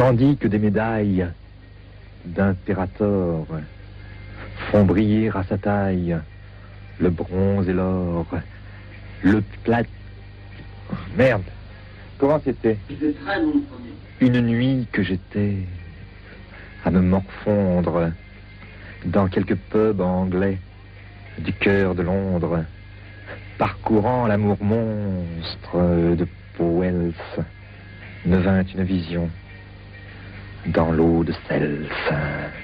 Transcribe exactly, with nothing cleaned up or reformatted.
tandis que des médailles d'impérator font briller à sa taille le bronze et l'or, le plat... Merde, comment c'était? C'était très bon, Une nuit que j'étais à me morfondre dans quelques pubs anglais du cœur de Londres, parcourant l'amour monstre de Powell, me vint une vision dans l'eau de Cels.